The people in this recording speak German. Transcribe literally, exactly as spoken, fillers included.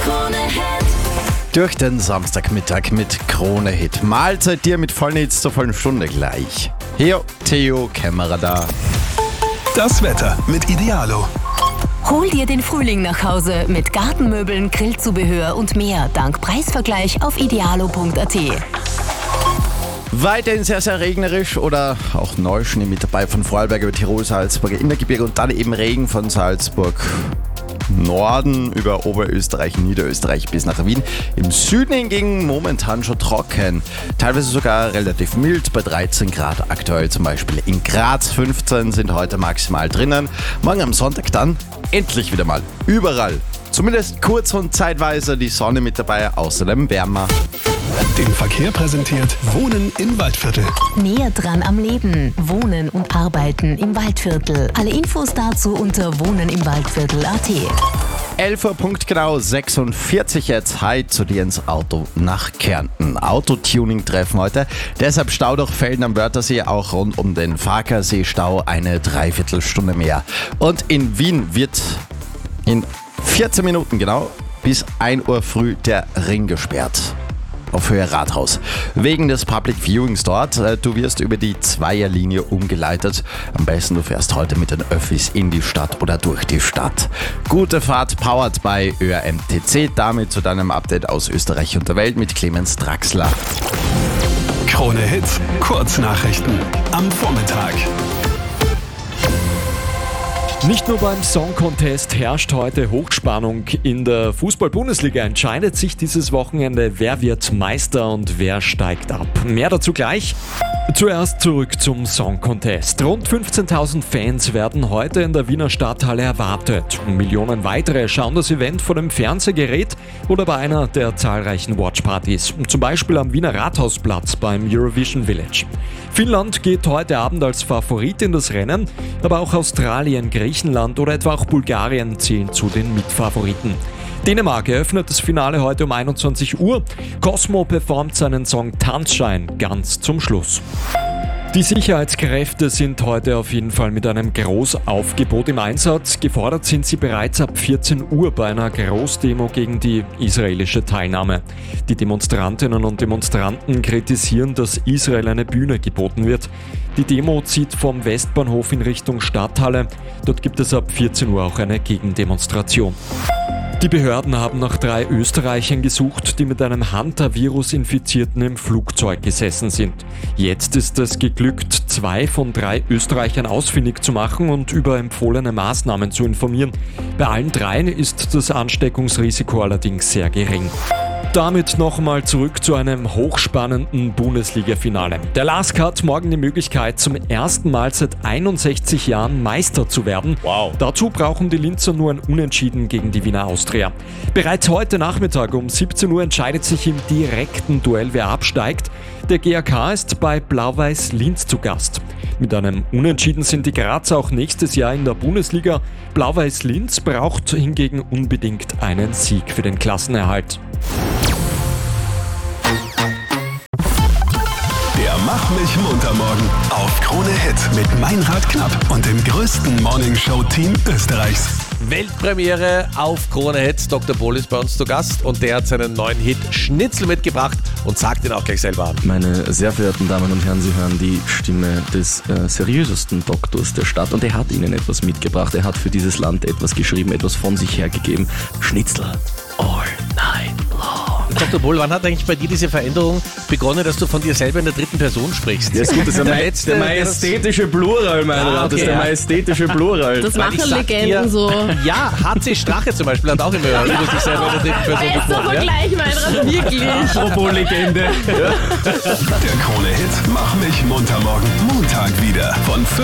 Krone Hit. Durch den Samstagmittag mit Krone Hit. Mahlzeit dir mit vollen Hits zur vollen Stunde gleich. Hier, Theo Kämmerer da. Das Wetter mit Idealo. Hol dir den Frühling nach Hause mit Gartenmöbeln, Grillzubehör und mehr dank Preisvergleich auf idealo punkt a t. Weiterhin sehr, sehr regnerisch oder auch Neuschnee mit dabei von Vorarlberg über Tirol, Salzburg, Innergebirge und dann eben Regen von Salzburg Norden über Oberösterreich, Niederösterreich bis nach Wien. Im Süden hingegen momentan schon trocken. Teilweise sogar relativ mild bei dreizehn Grad aktuell zum Beispiel. In Graz fünfzehn sind heute maximal drinnen. Morgen am Sonntag dann endlich wieder mal überall. Zumindest kurz und zeitweise die Sonne mit dabei, außerdem wärmer. Den Verkehr präsentiert Wohnen im Waldviertel. Näher dran am Leben. Wohnen und Arbeiten im Waldviertel. Alle Infos dazu unter wohnenimwaldviertel punkt a t. elf Uhr punktgenau sechsundvierzig jetzt. Hi zu dir ins Auto nach Kärnten. Autotuning-Treffen heute. Deshalb Stau durch Felden am Wörthersee, auch rund um den Farkasee-Stau eine Dreiviertelstunde mehr. Und in Wien wird in vierzehn Minuten genau bis ein Uhr früh der Ring gesperrt. Auf Höhe Rathaus. Wegen des Public Viewings dort. Du wirst über die Zweierlinie umgeleitet. Am besten du fährst heute mit den Öffis in die Stadt oder durch die Stadt. Gute Fahrt powered by Ö R M T C. Damit zu deinem Update aus Österreich und der Welt mit Clemens Draxler. Krone Hit, Kurznachrichten am Vormittag. Nicht nur beim Song Contest herrscht heute Hochspannung. In der Fußball-Bundesliga entscheidet sich dieses Wochenende, wer wird Meister und wer steigt ab. Mehr dazu gleich. Zuerst zurück zum Song Contest. Rund fünfzehntausend Fans werden heute in der Wiener Stadthalle erwartet. Millionen weitere schauen das Event vor dem Fernsehgerät oder bei einer der zahlreichen Watchpartys. Zum Beispiel am Wiener Rathausplatz beim Eurovision Village. Finnland geht heute Abend als Favorit in das Rennen, aber auch Australien, Griechenland oder etwa auch Bulgarien zählen zu den Mitfavoriten. Dänemark eröffnet das Finale heute um einundzwanzig Uhr. Cosmo performt seinen Song Tanzschein ganz zum Schluss. Die Sicherheitskräfte sind heute auf jeden Fall mit einem Großaufgebot im Einsatz. Gefordert sind sie bereits ab vierzehn Uhr bei einer Großdemo gegen die israelische Teilnahme. Die Demonstrantinnen und Demonstranten kritisieren, dass Israel eine Bühne geboten wird. Die Demo zieht vom Westbahnhof in Richtung Stadthalle. Dort gibt es ab vierzehn Uhr auch eine Gegendemonstration. Die Behörden haben nach drei Österreichern gesucht, die mit einem Hunter-Virus-Infizierten im Flugzeug gesessen sind. Jetzt ist es geglückt, zwei von drei Österreichern ausfindig zu machen und über empfohlene Maßnahmen zu informieren. Bei allen dreien ist das Ansteckungsrisiko allerdings sehr gering. Damit nochmal zurück zu einem hochspannenden Bundesliga-Finale. Der LASK hat morgen die Möglichkeit, zum ersten Mal seit einundsechzig Jahren Meister zu werden. Wow. Dazu brauchen die Linzer nur ein Unentschieden gegen die Wiener Austria. Bereits heute Nachmittag um siebzehn Uhr entscheidet sich im direkten Duell, wer absteigt. Der G A K ist bei Blau-Weiß Linz zu Gast. Mit einem Unentschieden sind die Grazer auch nächstes Jahr in der Bundesliga. Blau-Weiß Linz braucht hingegen unbedingt einen Sieg für den Klassenerhalt. Der Mach mich munter morgen auf Krone Hit mit Meinrad Knapp und dem größten Morningshow-Team Österreichs. Weltpremiere auf Krone Hit. Doktor Bohl ist bei uns zu Gast und der hat seinen neuen Hit Schnitzel mitgebracht und sagt ihn auch gleich selber an. Meine sehr verehrten Damen und Herren, Sie hören die Stimme des äh, seriösesten Doktors der Stadt und er hat Ihnen etwas mitgebracht. Er hat für dieses Land etwas geschrieben, etwas von sich hergegeben. Schnitzel all night long. Doktor Bohl, wann hat eigentlich bei dir diese Veränderung begonnen, dass du von dir selber in der dritten Person sprichst? Ja, ist gut, das ist der, der, der, letzte, der majestätische Plural, mein ah, Rat. okay, Das ist der ja. majestätische Plural. Das Weil ich machen sag Legenden dir, so. Ja, H C Strache zum Beispiel hat auch immer über sich selber in der dritten Person Bester gesprochen. Ja? Vergleich, Meinrad, wirklich. Apropos Legende. Der Krone Hit Mach mich munter morgen Montag wieder von fünf